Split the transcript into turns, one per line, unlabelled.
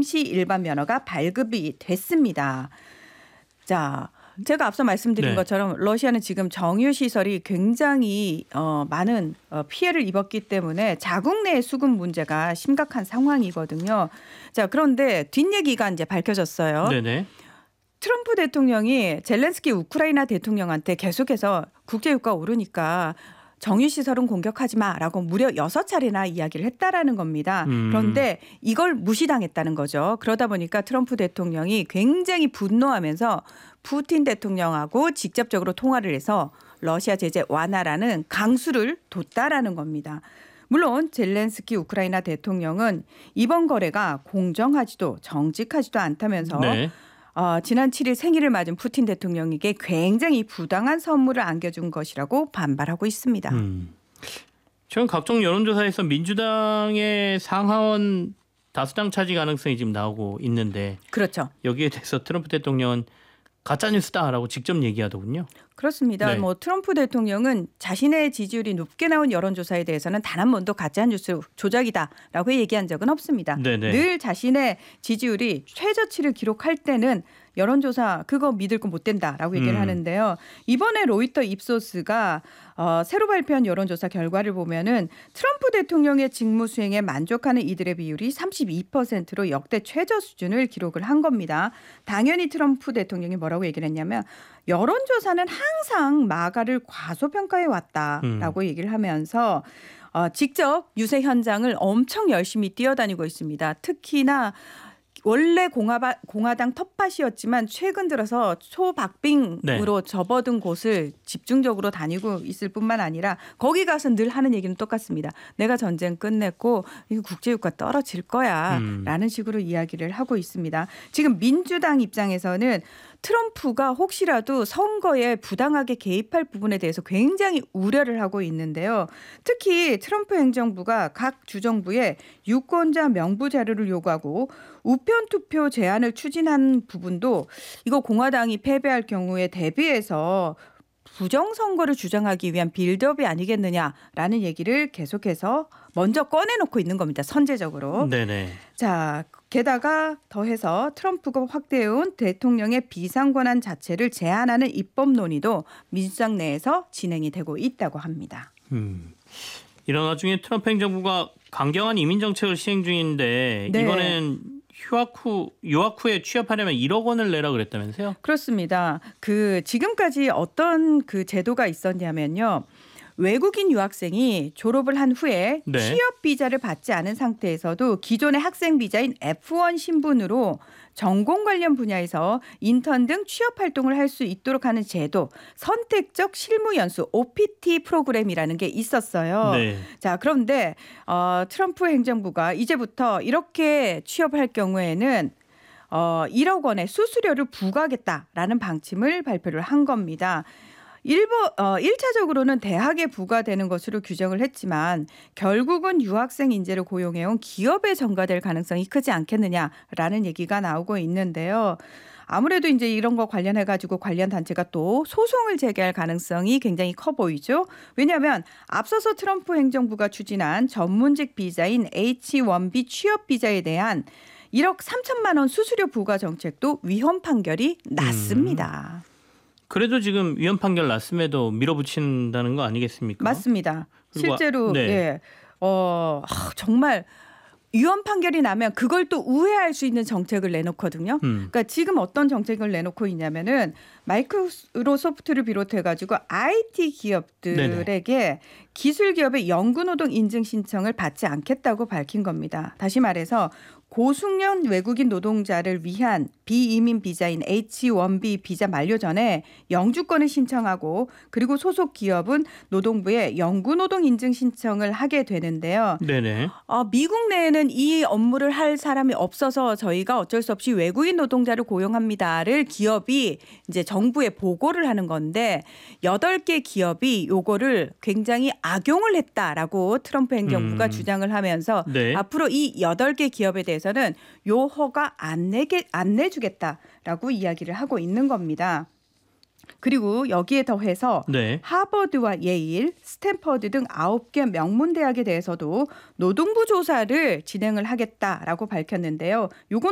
임시 일반 면허가 발급이 됐습니다. 자, 제가 앞서 말씀드린
네.
것처럼 러시아는 지금 정유 시설이 굉장히 많은 피해를 입었기 때문에 자국 내 수급 문제가 심각한 상황이거든요. 자, 그런데 뒷얘기가 이제 밝혀졌어요.
네네.
트럼프 대통령이 젤렌스키 우크라이나 대통령한테 계속해서 국제유가 오르니까 정유시설은 공격하지 마라고 무려 6차례나 이야기를 했다라는 겁니다. 그런데 이걸 무시당했다는 거죠. 그러다 보니까 트럼프 대통령이 굉장히 분노하면서 푸틴 대통령하고 직접적으로 통화를 해서 러시아 제재 완화라는 강수를 뒀다라는 겁니다. 물론 젤렌스키 우크라이나 대통령은 이번 거래가 공정하지도 정직하지도 않다면서
네.
지난 7일 생일을 맞은 푸틴 대통령에게 굉장히 부당한 선물을 안겨준 것이라고 반발하고 있습니다.
최근 각종 여론조사에서 민주당의 상하원 다수당 차지 가능성이 지금 나오고 있는데
그렇죠.
여기에 대해서 트럼프 대통령은 가짜뉴스다라고 직접 얘기하더군요.
그렇습니다.
네.
뭐 트럼프 대통령은 자신의 지지율이 높게 나온 여론조사에 대해서는 단 한 번도 가짜뉴스 조작이다라고 얘기한 적은 없습니다.
네네.
늘 자신의 지지율이 최저치를 기록할 때는 여론조사 그거 믿을 거 못 된다라고 얘기를 하는데요. 이번에 로이터 입소스가 새로 발표한 여론조사 결과를 보면은 트럼프 대통령의 직무 수행에 만족하는 이들의 비율이 32%로 역대 최저 수준을 기록을 한 겁니다. 당연히 트럼프 대통령이 뭐라고 얘기를 했냐면 여론조사는 항상 마가를 과소평가해 왔다라고 얘기를 하면서 직접 유세 현장을 엄청 열심히 뛰어다니고 있습니다. 특히나 원래 공화당 텃밭이었지만 최근 들어서 초박빙으로 접어든 곳을 집중적으로 다니고 있을 뿐만 아니라 거기 가서 늘 하는 얘기는 똑같습니다. 내가 전쟁 끝냈고 이거 국제유가 떨어질 거야 라는 식으로 이야기를 하고 있습니다. 지금 민주당 입장에서는 트럼프가 혹시라도 선거에 부당하게 개입할 부분에 대해서 굉장히 우려를 하고 있는데요. 특히 트럼프 행정부가 각 주정부에 유권자 명부 자료를 요구하고 우편 투표 제한을 추진한 부분도 이거 공화당이 패배할 경우에 대비해서 부정선거를 주장하기 위한 빌드업이 아니겠느냐라는 얘기를 계속해서 먼저 꺼내놓고 있는 겁니다. 선제적으로.
네네.
자, 게다가 더해서 트럼프가 확대해온 대통령의 비상권한 자체를 제한하는 입법 논의도 민주당 내에서 진행이 되고 있다고 합니다.
이런 와중에 트럼프 행정부가 강경한 이민 정책을 시행 중인데
네.
이번엔 유학 후에 취업하려면 1억 원을 내라 그랬다면서요?
그렇습니다. 지금까지 어떤 제도가 있었냐면요. 외국인 유학생이 졸업을 한 후에 취업 비자를 받지 않은 상태에서도 기존의 학생 비자인 F1 신분으로 전공 관련 분야에서 인턴 등 취업 활동을 할 수 있도록 하는 제도, 선택적 실무 연수 OPT 프로그램이라는 게 있었어요.
네.
자, 그런데 트럼프 행정부가 이제부터 이렇게 취업할 경우에는 1억 원의 수수료를 부과하겠다라는 방침을 발표를 한 겁니다. 1차적으로는 대학에 부과되는 것으로 규정을 했지만 결국은 유학생 인재를 고용해온 기업에 전가될 가능성이 크지 않겠느냐라는 얘기가 나오고 있는데요. 아무래도 이제 이런 거 관련해 가지고 관련 단체가 또 소송을 제기할 가능성이 굉장히 커 보이죠. 왜냐하면 앞서서 트럼프 행정부가 추진한 전문직 비자인 H-1B 취업 비자에 대한 1억 3천만 원 수수료 부과 정책도 위헌 판결이 났습니다.
그래도 지금 위헌 판결 났음에도 밀어붙인다는 거 아니겠습니까?
맞습니다. 실제로 정말 위헌 판결이 나면 그걸 또 우회할 수 있는 정책을 내놓거든요. 그러니까 지금 어떤 정책을 내놓고 있냐면은 마이크로소프트를 비롯해 가지고 IT 기업들에게 기술 기업의 연구노동 인증 신청을 받지 않겠다고 밝힌 겁니다. 다시 말해서 고숙련 외국인 노동자를 위한 비이민 비자인 H-1B 비자 만료 전에 영주권을 신청하고 그리고 소속 기업은 노동부에 연구노동 인증 신청을 하게 되는데요.
네네.
미국 내에는 이 업무를 할 사람이 없어서 저희가 어쩔 수 없이 외국인 노동자를 고용합니다를 기업이 이제 정부에 보고를 하는 건데 8개 기업이 요거를 굉장히 악용을 했다라고 트럼프 행정부가 주장을 하면서 앞으로 이 8개 기업에 대해서는 요 허가 안 내주겠다라고 이야기를 하고 있는 겁니다. 그리고 여기에 더해서 하버드와 예일, 스탠퍼드 등 9개 명문 대학에 대해서도 노동부 조사를 진행을 하겠다라고 밝혔는데요. 요건